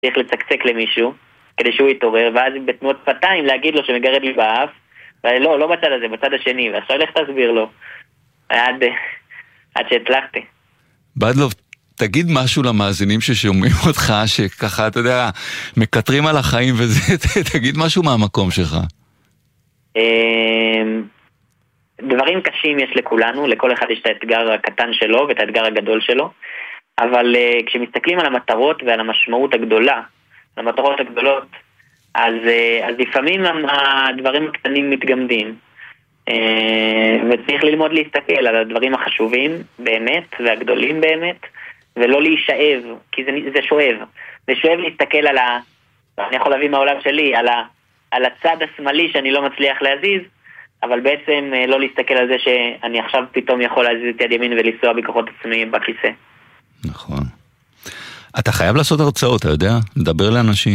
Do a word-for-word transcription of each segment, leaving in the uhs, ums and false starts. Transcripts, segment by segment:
צריך לצקצק למישהו, כדי שהוא יתעורר, ואז בתנועות שפתיים להגיד לו שמגרד לי באף, ולא, לא בצד הזה, בצד השני, ועכשיו לך תסביר לו. עד, עד שהצלחתי. בדלוב, תגיד משהו למאזינים ששומעים אותך, שככה, אתה יודע, מקטרים על החיים וזה, תגיד משהו מהמקום שלך. דברים קשים יש לכולנו, לכל אחד יש את האתגר הקטן שלו ואת האתגר הגדול שלו, אבל כשמסתכלים על המטרות ועל המשמעות הגדולה, על המטרות הגדולות, אז, אז לפעמים הדברים הקטנים מתגמדים, וצריך ללמוד להסתכל על הדברים החשובים באמת והגדולים באמת, ולא להישאב, כי זה, זה שואב. זה שואב להסתכל על ה... אני יכול להביא מהעולם שלי, על, ה, על הצד השמאלי שאני לא מצליח להזיז, אבל בעצם לא להסתכל על זה שאני עכשיו פתאום יכול להזיז את יד ימין ולנסוע בכוחות עצמי בכיסא. נכון. אתה חייב לעשות הרצאות, אתה יודע? לדבר לאנשים.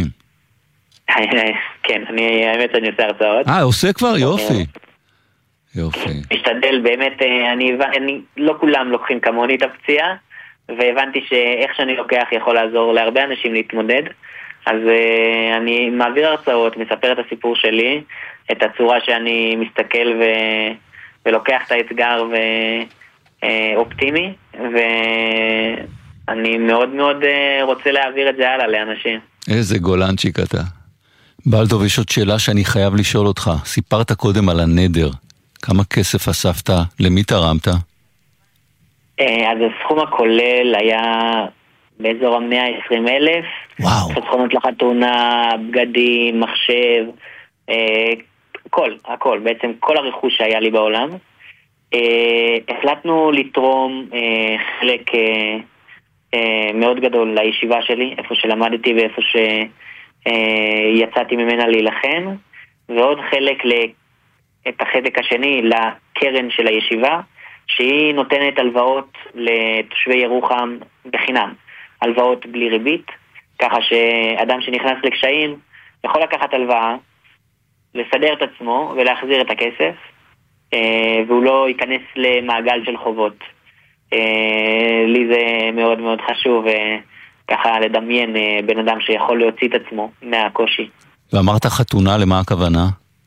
כן, אני, האמת שאני עושה הרצאות. אה, עושה כבר? יופי. יופי. משתדל, באמת, אני, אני, לא כולם לוקחים כמוני את הפציעה, והבנתי שאיך שאני לוקח יכול לעזור להרבה אנשים להתמודד, אז uh, אני מעביר הרצאות, מספר את הסיפור שלי, את הצורה שאני מסתכל ו... ולוקח את האתגר ואופטימי, uh, ואני מאוד מאוד uh, רוצה להעביר את זה הלאה לאנשים. איזה גולנצ'יק אתה. בלדוב, יש עוד שאלה שאני חייב לשאול אותך. סיפרת קודם על הנדר. כמה כסף אספת? למי תרמת? אז הסכום הכולל היה באזור ה-מאה ועשרים אלף. וואו. חסכונות לחתונה, בגדים, מחשב, אה, הכל, הכל. בעצם כל הרכוש שהיה לי בעולם. אה, החלטנו לתרום אה, חלק אה, אה, מאוד גדול לישיבה שלי, איפה שלמדתי ואיפה שיצאתי ממנה להילחם, ועוד חלק את החלק השני לקרן של הישיבה, שהיא נותנת הלוואות לתושבי ירוחם בחינם, הלוואות בלי ריבית, ככה שאדם שנכנס לקשיים יכול לקחת הלוואה, לסדר את עצמו ולהחזיר את הכסף, והוא לא ייכנס למעגל של חובות. לי זה מאוד מאוד חשוב, ככה לדמיין בן אדם שיכול להוציא את עצמו מהקושי. ואמרת חתונה, למה הכוונה?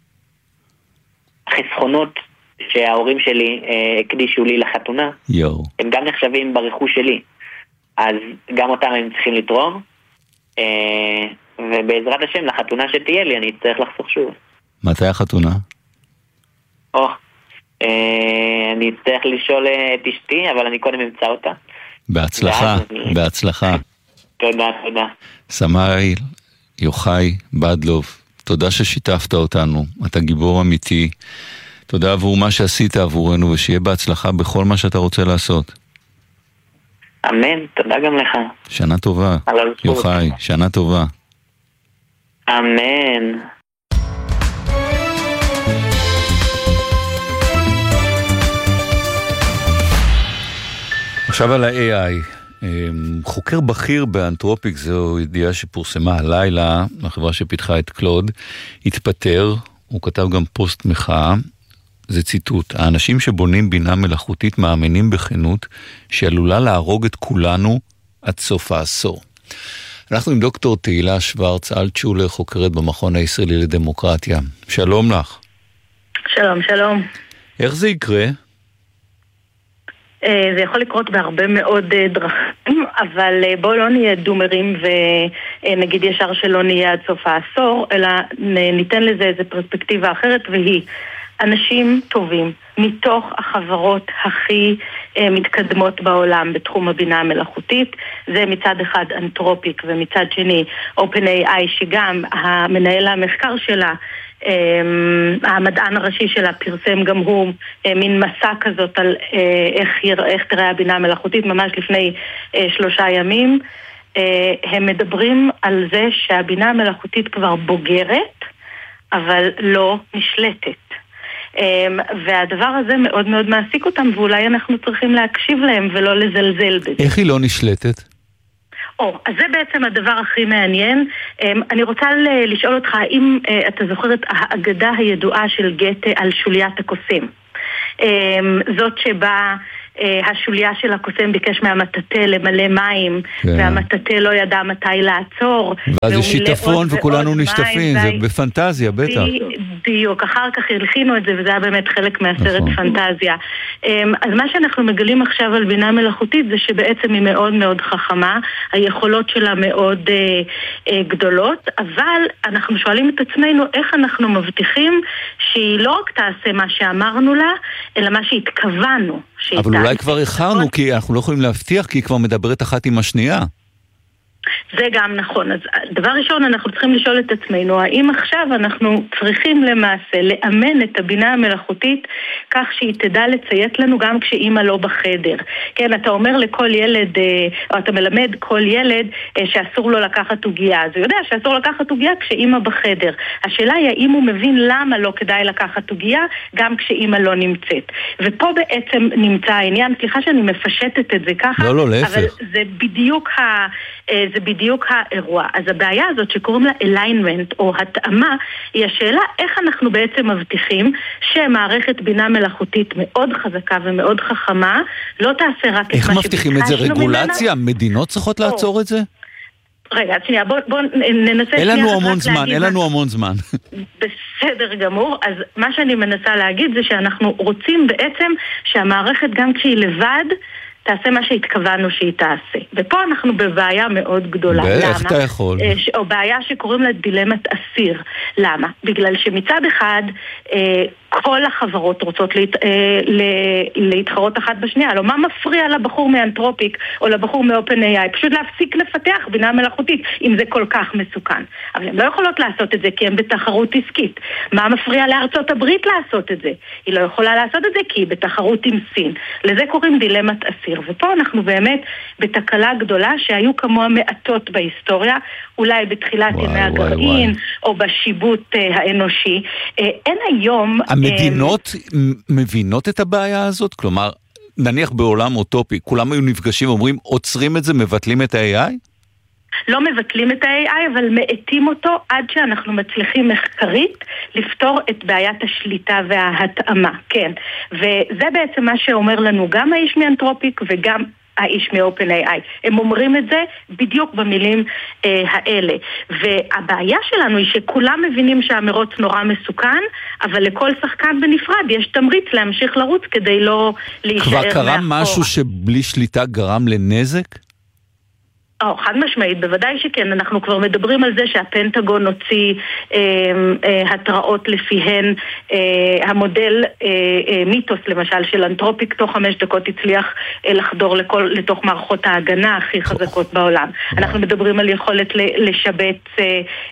החסכונות שההורים שלי אה, הקדישו לי לחתונה, יו. הם גם נחשבים ברכוש שלי, אז גם אותם הם צריכים לתרום, אה, ובעזרת השם לחתונה שתהיה לי אני אצטרך לחסוך שוב. מתי החתונה? או, אה, אני אצטרך לשאול את אשתי, אבל אני קודם אמצא אותה. בהצלחה, אני... בהצלחה. תודה, תודה. סמאי יוחאי בדלוב, תודה ששיתפת אותנו, אתה גיבור אמיתי. תודה עבור מה שעשית עבורנו, ושיהיה בהצלחה בכל מה שאתה רוצה לעשות. אמן, תודה גם לך. שנה טובה, יוחאי, שנה טובה. אמן. עכשיו על ה-איי איי. חוקר בכיר באנתרופיק, זו ידיעה שפורסמה הלילה, החברה שפיתחה את קלוד, התפטר, הוא כתב גם פוסט מחאה, זה ציטוט, האנשים שבונים בינה מלאכותית מאמינים בכנות שעלולה להרוג את כולנו עד סוף העשור. אנחנו עם דוקטור תהילה שוורץ אלטשולר, חוקרת במכון הישראלי לדמוקרטיה. שלום לך. שלום, שלום. איך זה יקרה? זה יכול לקרות בהרבה מאוד דרכים, אבל בואו לא נהיה דומרים ונגיד ישר שלא נהיה עד סוף העשור, אלא ניתן לזה איזו פרספקטיבה אחרת, והיא אנשים טובים מתוך החברות הכי מתקדמות בעולם בתחום הבינה המלאכותית. זה מצד אחד אנתרופיק ומצד שני OpenAI, שגם המנהל המחקר שלה, המדען הראשי שלה, פרסם גם הוא מין מסע כזאת על איך, איך תראה הבינה המלאכותית ממש לפני שלושה ימים. הם מדברים על זה שהבינה המלאכותית כבר בוגרת אבל לא נשלטת, והדבר הזה מאוד מאוד מעסיק אותם, ואולי אנחנו צריכים להקשיב להם ולא לזלזל בזה. איך היא לא נשלטת? או, אז זה בעצם הדבר הכי מעניין. אני רוצה לשאול אותך, האם אתה זוכר את האגדה הידועה של גתה על שוליית הקוסם? זאת שבה השוליה של הקוסם ביקש מהמטאטה למלא מים, והמטאטה לא ידע מתי לעצור. ואז יש שיטפון וכולנו נשטפים, זה בפנטזיה, בטח. בדיוק, אחר כך הלחינו את זה, וזה היה באמת חלק מהסרט פנטזיה. אז מה שאנחנו מגלים עכשיו על בינה מלאכותית, זה שבעצם היא מאוד מאוד חכמה, היכולות שלה מאוד גדולות, אבל אנחנו שואלים את עצמנו איך אנחנו מבטיחים שהיא לא רק תעשה מה שאמרנו לה, אלא מה שהתכוונו. אבל אולי כבר הכרנו, כי אנחנו לא יכולים להבטיח, כי היא כבר מדברת אחת עם השנייה. זה גם נכון. אז דבר ראשון, אנחנו צריכים לשאול את עצמנו, האם עכשיו אנחנו צריכים למעשה לאמן את הבינה המלאכותית כך שהיא תדע לציית לנו גם כשאימא לא בחדר. כן, אתה אומר לכל ילד, או אתה מלמד כל ילד שאסור לו לקחת עוגיה. אז הוא יודע שאסור לקחת עוגיה כשאימא בחדר. השאלה היא האם הוא מבין למה לא כדאי לקחת עוגיה גם כשאימא לא נמצאת. ופה בעצם נמצא העניין, סליחה שאני מפשטת את זה ככה, לא, לא, להפך. אבל זה בדיוק ה... זה בדיוק האירוע. אז הבעיה הזאת שקוראים לה alignment או התאמה, היא השאלה איך אנחנו בעצם מבטיחים שמערכת בינה מלאכותית מאוד חזקה ומאוד חכמה לא תעשה רק את מה שביקשנו ממנה. איך מבטיחים את זה? רגולציה? מדינות צריכות לעצור את זה? רגע, שנייה, בוא, בוא ננסה... אין לנו המון זמן, אין לנו המון זמן. בסדר גמור, אז מה שאני מנסה להגיד זה שאנחנו רוצים בעצם שהמערכת גם כשהיא לבד תעשה מה שהתכוונו שהיא תעשה. ופה אנחנו בבעיה מאוד גדולה. ואיך אתה יכול? או בעיה שקוראים לה דילמת אסיר. למה? בגלל שמצד אחד כל החברות רוצות להת... להתחרות אחת בשנייה. לא, מה מפריע לבחור מאנתרופיק או לבחור מאופן איי איי? פשוט להפסיק לפתח בינה מלאכותית אם זה כל כך מסוכן. אבל הן לא יכולות לעשות את זה כי הן בתחרות עסקית. מה מפריע לארצות הברית לעשות את זה? היא לא יכולה לעשות את זה כי היא בתחרות עם סין. לזה קוראים דילמת אסיר. ופה אנחנו באמת בתקלה גדולה שהיו כמוה מעטות בהיסטוריה, אולי בתחילת וואי, ימי הגרעין וואי. או בשיבוט uh, האנושי. Uh, אין היום... המדינות uh, מבינות את הבעיה הזאת? כלומר, נניח בעולם אוטופי, כולם היו נפגשים ואומרים, עוצרים את זה, מבטלים את ה-איי איי? לא מבטלים את ה-איי איי, אבל מאטים אותו עד שאנחנו מצליחים מחקרית לפתור את בעיית השליטה וההתאמה, כן. וזה בעצם מה שאומר לנו גם האיש מאנתרופיק וגם האיש מאופן איי איי. הם אומרים את זה בדיוק במילים אה, האלה. והבעיה שלנו היא שכולם מבינים שהמרוץ נורא מסוכן, אבל לכל שחקן בנפרד יש תמריץ להמשיך לרוץ כדי לא להישאר מאחור. כבר קרה משהו שבלי שליטה גרם לנזק? או, חד משמעית, בוודאי שכן. אנחנו כבר מדברים על זה שהפנטגון הוציא אה, אה, התראות לפיהן אה, המודל אה, אה, מיתוס למשל של אנתרופיק תוך חמש דקות הצליח אה, לחדור לכל, לתוך מערכות ההגנה הכי חזקות בעולם. אנחנו מדברים על יכולת לשבץ אה,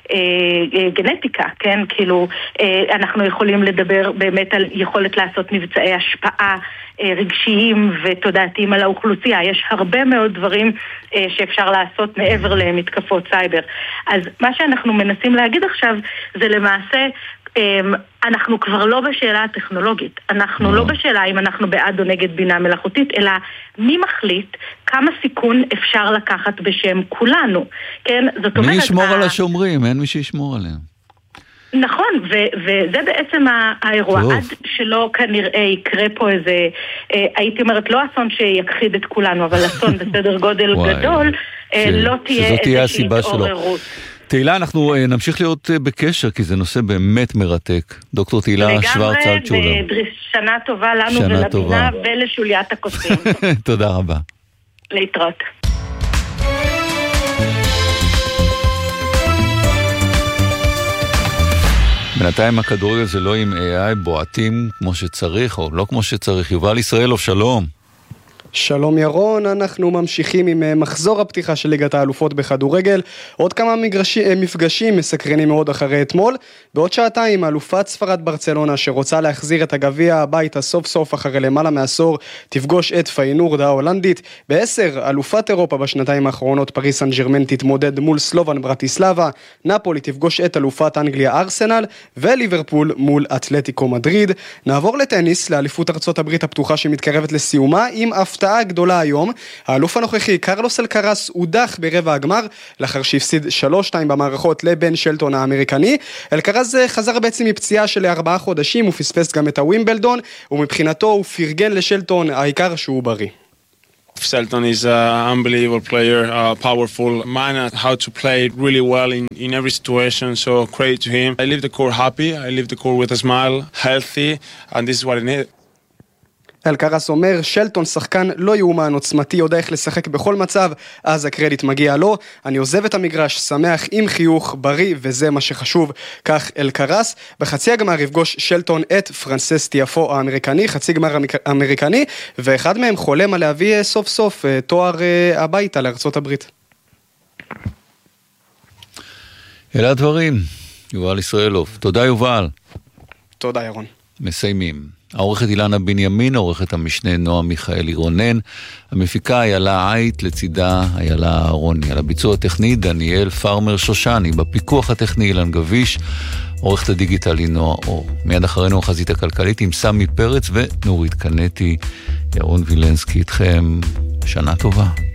אה, גנטיקה, כן? כאילו אה, אנחנו יכולים לדבר באמת על יכולת לעשות מבצעי השפעה רגשיים ותודעתיים על האוכלוסייה. יש הרבה מאוד דברים אה, שאפשר לעשות מעבר למתקפות סייבר. אז מה שאנחנו מנסים להגיד עכשיו זה למעשה אה, אנחנו כבר לא בשאלה הטכנולוגית. אנחנו לא בשאלה אם אנחנו בעד או נגד בינה מלאכותית, אלא מי מחליט כמה סיכון אפשר לקחת בשם כולנו. כן? זאת אומרת... מי ישמור ה... על השומרים? אין מי שישמור עליהם. נכון, ו- וזה בעצם האירוע. עד שלא כנראה יקרה פה איזה, אה, הייתי אומרת, לא אסון שיכחיד את כולנו, אבל אסון בסדר גודל גדול, אה, ש- לא תהיה איזושהי התעוררות. תהילה, אנחנו אה, נמשיך להיות אה, בקשר, כי זה נושא באמת מרתק. דוקטור תהילה שוורץ-אלטשולר. לגמרי, ושנה טובה לנו ולבינה ולשוליית הקוסמים. תודה רבה. להתראות. בינתיים הכדורגל זה לא עם איי איי בועטים כמו שצריך או לא כמו שצריך. יובל ישראלוב, שלום. שלום ירון, אנחנו ממשיכים עם מחזור הפתיחה של ליגת האלופות בכדורגל. עוד כמה מגרשים, מפגשים מסקרנים מאוד אחרי אתמול. בעוד שעתיים אלופת ספרד ברצלונה שרוצה להחזיר את הגביע הביתה סוף סוף אחרי למעלה מעשור תפגוש את פיינורד ההולנדית. בעשר אלופת אירופה בשנתיים האחרונות פריס סן ז'רמן תתמודד מול סלובן ברטיסלבה. נפולי תפגוש את אלופת אנגליה ארסנל וליברפול מול אתלטיקו מדריד. נעבור לטניס, לאליפות ארצות הברית הפתוחה שמתקרבת לסיומה עם הפתעה הפתעה גדולה היום, האלוף הנוכחי קרלוס אלקרס הודח ברבע הגמר, לאחר שהפסיד שלוש שתיים במערכות לבן שלטון האמריקני. אלקרס חזר בעצם מפציעה של ארבעה חודשים, הוא פספס גם את הווימבלדון, ומבחינתו הוא פרגן לשלטון, העיקר שהוא בריא. Shelton is an unbelievable player, a powerful man, how to play really well in, in every situation, so credit to him. I leave the court happy, I leave the court with a smile, healthy, and this is what I need. אלקרס אומר, שלטון שחקן לא יאומן, עוצמתי, יודע איך לשחק בכל מצב, אז הקרדיט מגיע לו, אני עוזב את המגרש, שמח עם חיוך, בריא, וזה מה שחשוב, כך אלקרס. בחצי הגמר יפגוש שלטון את פרנסס טיאפו האמריקני, חצי גמר אמריקני, ואחד מהם חולם על להביא סוף סוף תואר הביתה לארצות הברית. אלה הדברים, יובל ישראלוב. תודה יובל. תודה ירון. מסיימים. העורכת אילנה בנימין, עורכת המשנה נועה מיכאלי רונן, המפיקה איילה עית, לצידה איילה אהרוני, על הביצוע הטכני דניאל פרמר שושני, בפיקוח הטכני אילן גביש, עורכת הדיגיטלי נועה אור. מיד אחרינו החזית הכלכלית עם סמי פרץ ונורית קנטי. ירון וילנסקי איתכם, שנה טובה.